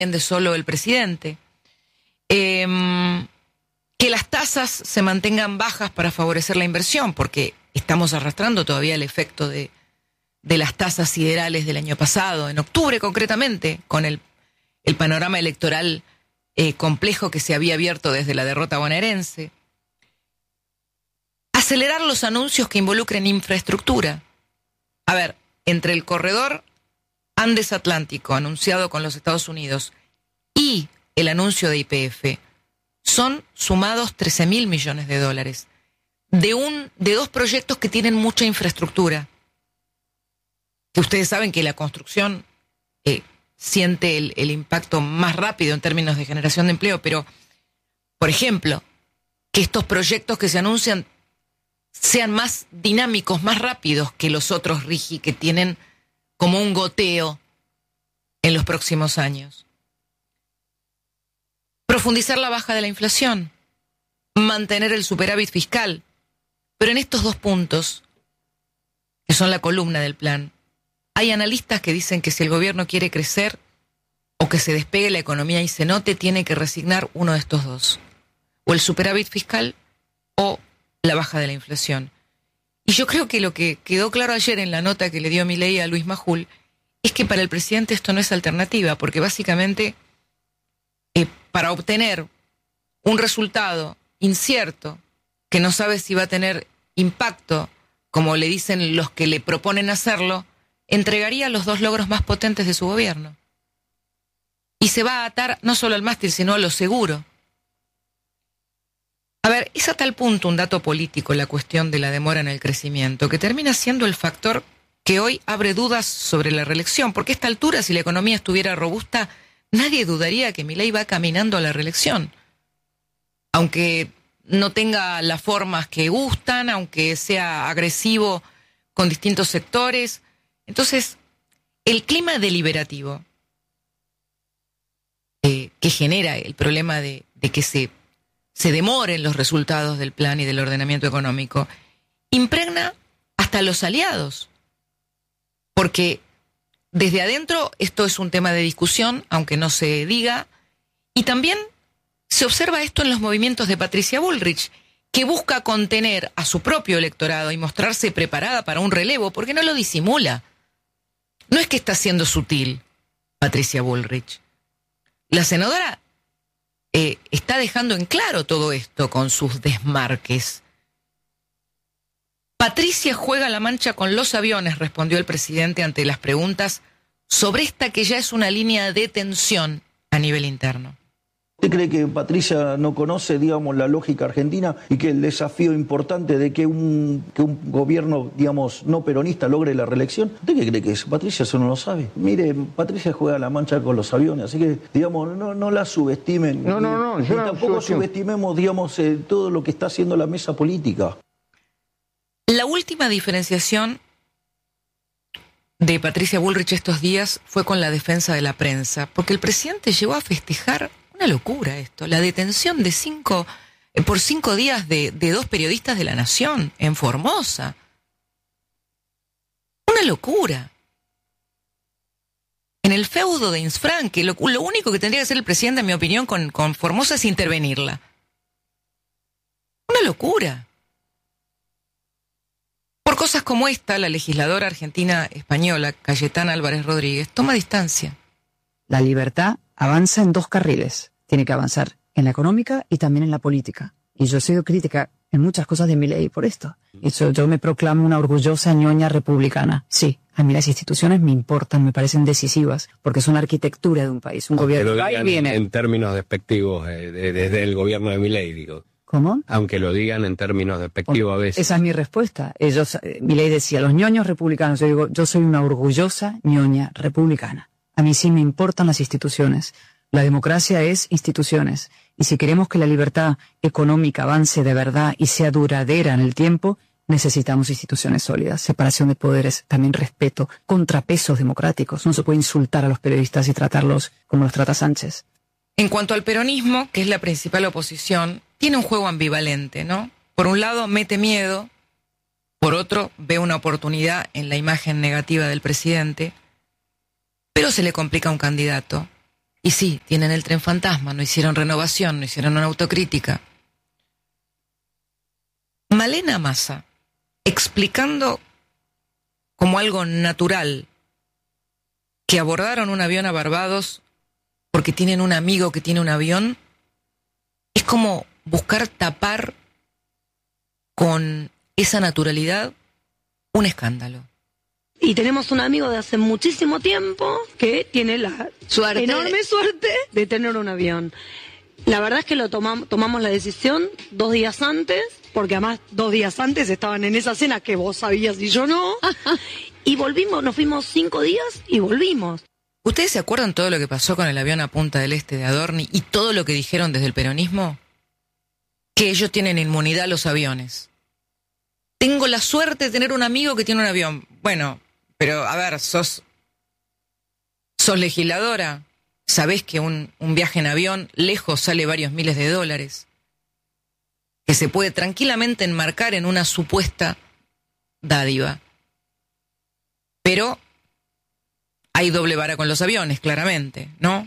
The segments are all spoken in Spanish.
de solo el presidente. Que las tasas se mantengan bajas para favorecer la inversión, porque estamos arrastrando todavía el efecto de las tasas siderales del año pasado, en octubre concretamente, con el panorama electoral complejo que se había abierto desde la derrota bonaerense. Acelerar los anuncios que involucren infraestructura. A ver, entre el corredor Andes Atlántico anunciado con los Estados Unidos y el anuncio de YPF, son sumados $13.000 millones de dos proyectos que tienen mucha infraestructura. Que ustedes saben que la construcción siente el impacto más rápido en términos de generación de empleo, pero, por ejemplo, que estos proyectos que se anuncian sean más dinámicos, más rápidos que los otros RIGI, que tienen como un goteo en los próximos años. Profundizar la baja de la inflación, mantener el superávit fiscal, pero en estos dos puntos, que son la columna del plan, hay analistas que dicen que si el gobierno quiere crecer o que se despegue la economía y se note, tiene que resignar uno de estos dos, o el superávit fiscal o la baja de la inflación. Y yo creo que lo que quedó claro ayer en la nota que le dio Milei a Luis Majul es que para el presidente esto no es alternativa, porque básicamente para obtener un resultado incierto, que no sabe si va a tener impacto, como le dicen los que le proponen hacerlo, entregaría los dos logros más potentes de su gobierno. Y se va a atar no solo al mástil, sino a lo seguro. A ver, es a tal punto un dato político la cuestión de la demora en el crecimiento, que termina siendo el factor que hoy abre dudas sobre la reelección, porque a esta altura, si la economía estuviera robusta, nadie dudaría que Milei va caminando a la reelección. Aunque no tenga las formas que gustan, aunque sea agresivo con distintos sectores. Entonces, el clima deliberativo que genera el problema de que se demoren los resultados del plan y del ordenamiento económico, impregna hasta a los aliados. Porque desde adentro esto es un tema de discusión, aunque no se diga, y también se observa esto en los movimientos de Patricia Bullrich, que busca contener a su propio electorado y mostrarse preparada para un relevo, porque no lo disimula. No es que está siendo sutil Patricia Bullrich. La senadora está dejando en claro todo esto con sus desmarques. Patricia juega la mancha con los aviones, respondió el presidente ante las preguntas sobre esta que ya es una línea de tensión a nivel interno. ¿Usted cree que Patricia no conoce, digamos, la lógica argentina y que el desafío importante de que un gobierno, digamos, no peronista logre la reelección? ¿Usted qué cree que es? Patricia eso no lo sabe. Mire, Patricia juega la mancha con los aviones, así que, digamos, no la subestimen. No, y tampoco subestimemos, digamos, todo lo que está haciendo la mesa política. La última diferenciación de Patricia Bullrich estos días fue con la defensa de la prensa, porque el presidente llegó a festejar una locura esto, la detención por 5 días de 2 periodistas de La Nación en Formosa. Una locura. En el feudo de Insfrán, que lo único que tendría que hacer el presidente, en mi opinión, con Formosa es intervenirla. Una locura. Por cosas como esta, la legisladora argentina española, Cayetana Álvarez Rodríguez, toma distancia. La libertad avanza en 2 carriles. Tiene que avanzar en la económica y también en la política. Y yo he sido crítica en muchas cosas de Milei por esto. Yo me proclamo una orgullosa ñoña republicana. Sí, a mí las instituciones me importan, me parecen decisivas, porque son la arquitectura de un país, un gobierno. Lo digan en términos despectivos, desde el gobierno de Milei, digo. ¿Cómo? Aunque lo digan en términos despectivos a veces. Esa es mi respuesta. Milei decía, los ñoños republicanos. Yo digo, yo soy una orgullosa ñoña republicana. A mí sí me importan las instituciones. La democracia es instituciones. Y si queremos que la libertad económica avance de verdad y sea duradera en el tiempo, necesitamos instituciones sólidas, separación de poderes, también respeto, contrapesos democráticos. No se puede insultar a los periodistas y tratarlos como los trata Sánchez. En cuanto al peronismo, que es la principal oposición, tiene un juego ambivalente, ¿no? Por un lado, mete miedo, por otro, ve una oportunidad en la imagen negativa del presidente, pero se le complica un candidato. Y sí, tienen el tren fantasma, no hicieron renovación, no hicieron una autocrítica. Malena Massa, explicando como algo natural que abordaron un avión a Barbados porque tienen un amigo que tiene un avión, es como buscar tapar con esa naturalidad un escándalo. Y tenemos un amigo de hace muchísimo tiempo que tiene la enorme suerte de tener un avión. La verdad es que tomamos la decisión 2 días antes, porque además 2 días antes estaban en esa cena que vos sabías y yo no, y volvimos, nos fuimos 5 días y volvimos. ¿Ustedes se acuerdan todo lo que pasó con el avión a Punta del Este de Adorni y todo lo que dijeron desde el peronismo? Que ellos tienen inmunidad a los aviones. Tengo la suerte de tener un amigo que tiene un avión. Bueno, pero a ver, sos legisladora, sabés que un viaje en avión lejos sale varios miles de dólares, que se puede tranquilamente enmarcar en una supuesta dádiva. Pero hay doble vara con los aviones, claramente, ¿no?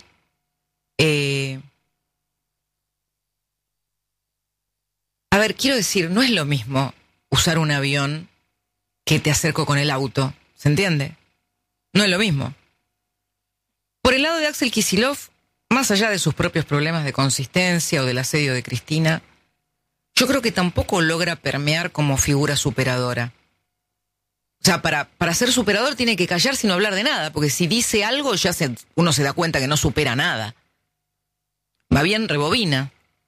A ver, quiero decir, no es lo mismo usar un avión que te acerco con el auto, ¿se entiende? No es lo mismo. Por el lado de Axel Kicillof, más allá de sus propios problemas de consistencia o del asedio de Cristina, yo creo que tampoco logra permear como figura superadora. O sea, para ser superador tiene que callar sin hablar de nada, porque si dice algo uno se da cuenta que no supera nada. Va bien, rebobina.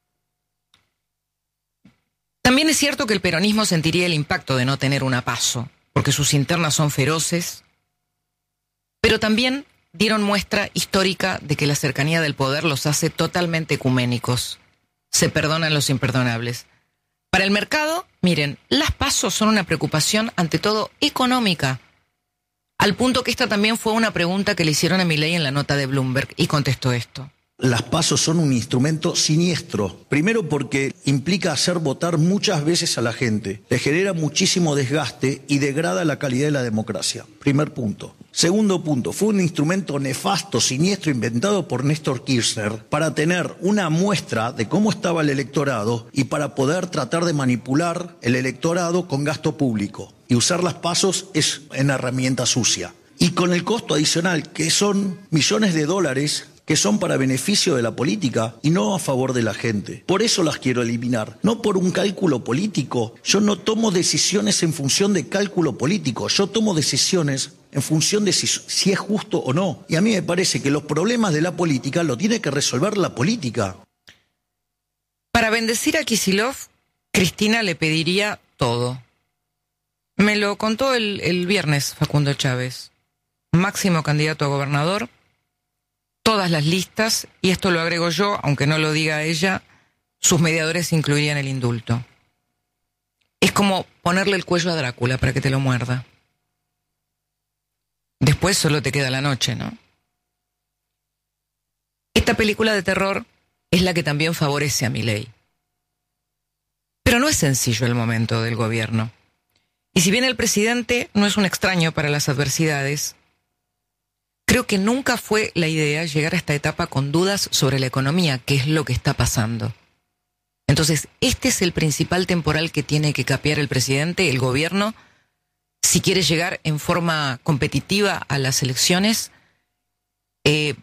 También es cierto que el peronismo sentiría el impacto de no tener una PASO, porque sus internas son feroces, pero también dieron muestra histórica de que la cercanía del poder los hace totalmente ecuménicos. Se perdonan los imperdonables. Para el mercado, miren, las PASO son una preocupación ante todo económica, al punto que esta también fue una pregunta que le hicieron a Milei en la nota de Bloomberg, y contestó esto. Las PASO son un instrumento siniestro. Primero porque implica hacer votar muchas veces a la gente. Le genera muchísimo desgaste y degrada la calidad de la democracia. Primer punto. Segundo punto, fue un instrumento nefasto, siniestro, inventado por Néstor Kirchner para tener una muestra de cómo estaba el electorado y para poder tratar de manipular el electorado con gasto público. Y usar las PASO es una herramienta sucia. Y con el costo adicional, que son millones de dólares que son para beneficio de la política y no a favor de la gente. Por eso las quiero eliminar, no por un cálculo político. Yo no tomo decisiones en función de cálculo político, yo tomo decisiones en función de si es justo o no. Y a mí me parece que los problemas de la política lo tiene que resolver la política. Para bendecir a Kicillof, Cristina le pediría todo. Me lo contó el viernes Facundo Chávez, máximo candidato a gobernador, todas las listas, y esto lo agrego yo, aunque no lo diga ella, sus mediadores incluirían el indulto. Es como ponerle el cuello a Drácula para que te lo muerda. Después solo te queda la noche, ¿no? Esta película de terror es la que también favorece a Milei. Pero no es sencillo el momento del gobierno. Y si bien el presidente no es un extraño para las adversidades, creo que nunca fue la idea llegar a esta etapa con dudas sobre la economía, que es lo que está pasando. Entonces, este es el principal temporal que tiene que capear el presidente, el gobierno, si quiere llegar en forma competitiva a las elecciones, y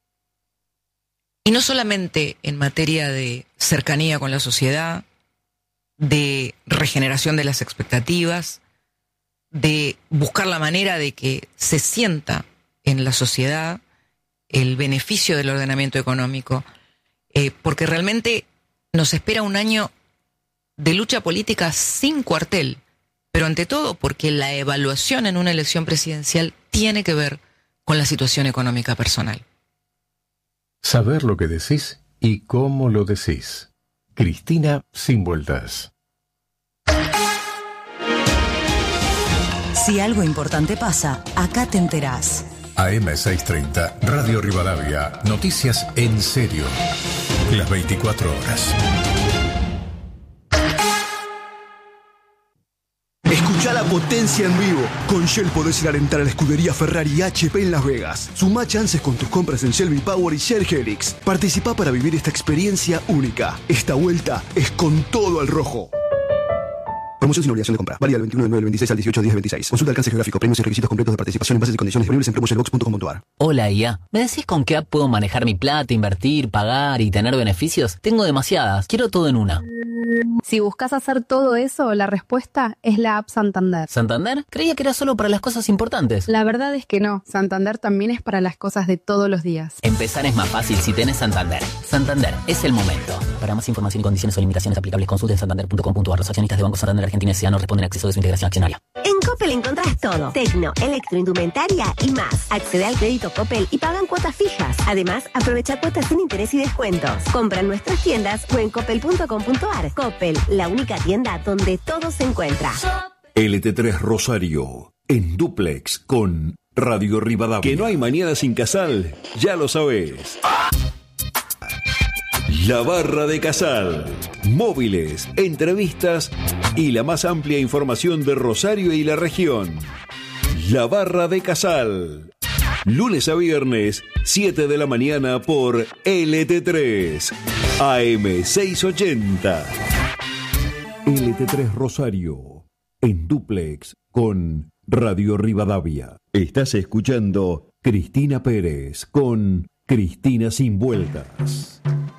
no solamente en materia de cercanía con la sociedad, de regeneración de las expectativas, de buscar la manera de que se sienta en la sociedad el beneficio del ordenamiento económico, porque realmente nos espera un año de lucha política sin cuartel, pero ante todo porque la evaluación en una elección presidencial tiene que ver con la situación económica personal. Saber lo que decís y cómo lo decís. Cristina Sin Vueltas. Si algo importante pasa, acá te enterás. AM630, Radio Rivadavia. Noticias en serio. Las 24 horas. Escucha Escucha la potencia en vivo. Con Shell podés ir a alentar a la escudería Ferrari y HP en Las Vegas. Sumá chances con tus compras en Shell V-Power y Shell Helix. Participá para vivir esta experiencia única. Esta vuelta es con todo al rojo. Promoción sin obligación de compra. Válida del 21 del 9 del 26 al 18 10 del 26. Consulta alcance geográfico, premios y requisitos completos de participación en bases y condiciones disponibles en promotionbox.com.ar. Hola, IA. ¿Me decís con qué app puedo manejar mi plata, invertir, pagar y tener beneficios? Tengo demasiadas. Quiero todo en una. Si buscas hacer todo eso, la respuesta es la app Santander. ¿Santander? Creía que era solo para las cosas importantes. La verdad es que no. Santander también es para las cosas de todos los días. Empezar es más fácil si tenés Santander. Santander, es el momento. Para más información y condiciones o limitaciones aplicables, consulte en santander.com.ar. Los accionistas de Banco Santander Argentina S.A. no responden a acceso de su integración accionaria. En Coppel encontrás todo. Tecno, electroindumentaria y más. Accede al crédito Coppel y pagan cuotas fijas. Además, aprovecha cuotas sin interés y descuentos. Compra en nuestras tiendas o en coppel.com.ar. Coppel, la única tienda donde todo se encuentra. LT3 Rosario, en dúplex con Radio Rivadavia. Que no hay mañana sin Casal, ya lo sabés. La Barra de Casal. Móviles, entrevistas y la más amplia información de Rosario y la región. La Barra de Casal. Lunes a viernes, 7 de la mañana por LT3, AM 680. LT3 Rosario, en dúplex con Radio Rivadavia. Estás escuchando Cristina Pérez con Cristina Sin Vueltas.